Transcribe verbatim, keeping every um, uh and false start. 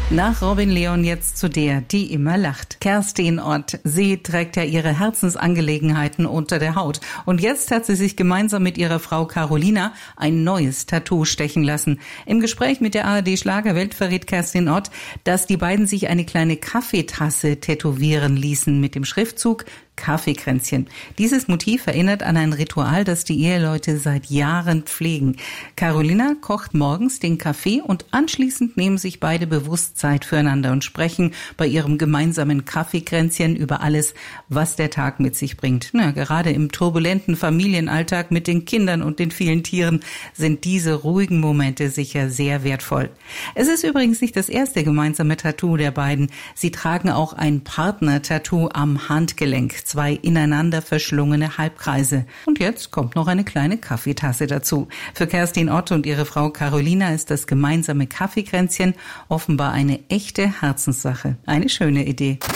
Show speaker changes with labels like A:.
A: Nach Robin Leon jetzt zu der, die immer lacht. Kerstin Ott. Sie trägt ja ihre Herzensangelegenheiten unter der Haut. Und jetzt hat sie sich gemeinsam mit ihrer Frau Carolina ein neues Tattoo stechen lassen. Im Gespräch mit der A R D Schlagerwelt verrät Kerstin Ott, dass die beiden sich eine kleine Kaffeetasse tätowieren ließen mit dem Schriftzug Kaffeekränzchen. Dieses Motiv erinnert an ein Ritual, das die Eheleute seit Jahren pflegen. Carolina kocht morgens den Kaffee und anschließend nehmen sich beide bewusst Zeit füreinander und sprechen bei ihrem gemeinsamen Kaffeekränzchen über alles, was der Tag mit sich bringt. Na, gerade im turbulenten Familienalltag mit den Kindern und den vielen Tieren sind diese ruhigen Momente sicher sehr wertvoll. Es ist übrigens nicht das erste gemeinsame Tattoo der beiden. Sie tragen auch ein Partner-Tattoo am Handgelenk. Zwei ineinander verschlungene Halbkreise. Und jetzt kommt noch eine kleine Kaffeetasse dazu. Für Kerstin Ott und ihre Frau Carolina ist das gemeinsame Kaffeekränzchen offenbar eine echte Herzenssache. Eine schöne Idee.